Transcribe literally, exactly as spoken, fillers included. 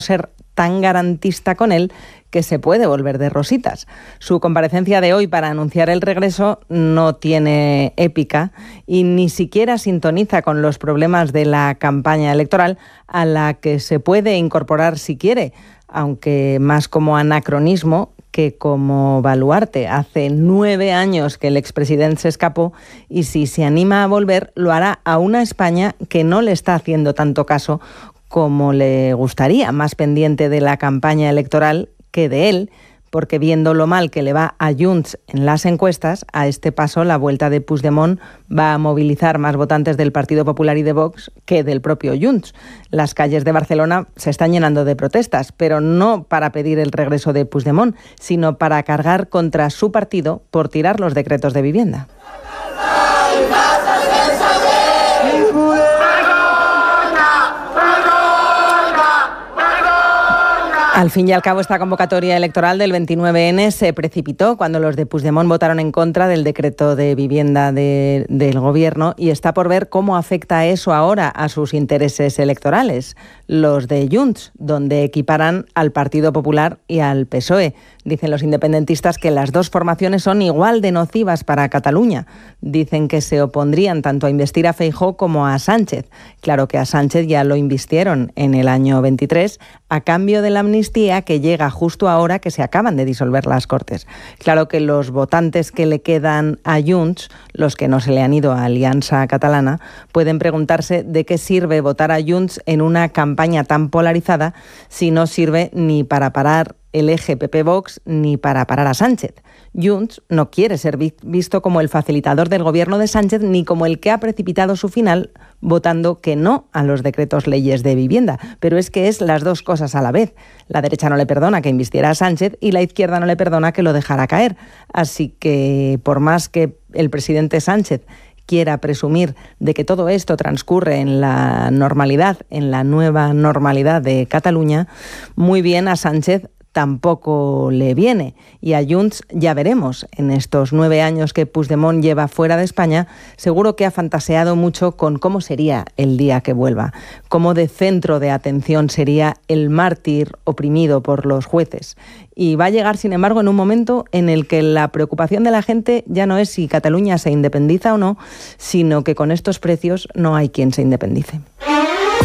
ser tan garantista con él que se puede volver de rositas. Su comparecencia de hoy para anunciar el regreso no tiene épica y ni siquiera sintoniza con los problemas de la campaña electoral, a la que se puede incorporar si quiere, aunque más como anacronismo que como baluarte. Hace nueve años que el expresidente se escapó y si se anima a volver lo hará a una España que no le está haciendo tanto caso como le gustaría, más pendiente de la campaña electoral que de él, porque viendo lo mal que le va a Junts en las encuestas, a este paso la vuelta de Puigdemont va a movilizar más votantes del Partido Popular y de Vox que del propio Junts. Las calles de Barcelona se están llenando de protestas, pero no para pedir el regreso de Puigdemont, sino para cargar contra su partido por tirar los decretos de vivienda. Al fin y al cabo, esta convocatoria electoral del veintinueve ene se precipitó cuando los de Puigdemont votaron en contra del decreto de vivienda de, del Gobierno, y está por ver cómo afecta eso ahora a sus intereses electorales, los de Junts, donde equiparan al Partido Popular y al P S O E. Dicen los independentistas que las dos formaciones son igual de nocivas para Cataluña. Dicen que se opondrían tanto a investir a Feijóo como a Sánchez. Claro que a Sánchez ya lo invistieron en el año veintitrés a cambio de la amnistía que llega justo ahora que se acaban de disolver las Cortes. Claro que los votantes que le quedan a Junts, los que no se le han ido a Alianza Catalana, pueden preguntarse de qué sirve votar a Junts en una campaña tan polarizada si no sirve ni para parar el eje P P-Vox ni para parar a Sánchez. Junts no quiere ser visto como el facilitador del gobierno de Sánchez ni como el que ha precipitado su final votando que no a los decretos leyes de vivienda. Pero es que es las dos cosas a la vez. La derecha no le perdona que invistiera a Sánchez y la izquierda no le perdona que lo dejara caer. Así que por más que el presidente Sánchez quiera presumir de que todo esto transcurre en la normalidad, en la nueva normalidad de Cataluña, muy bien a Sánchez tampoco le viene. Y a Junts ya veremos. En estos nueve años que Puigdemont lleva fuera de España, seguro que ha fantaseado mucho con cómo sería el día que vuelva, cómo de centro de atención sería el mártir oprimido por los jueces. Y va a llegar, sin embargo, en un momento en el que la preocupación de la gente ya no es si Cataluña se independiza o no, sino que con estos precios no hay quien se independice.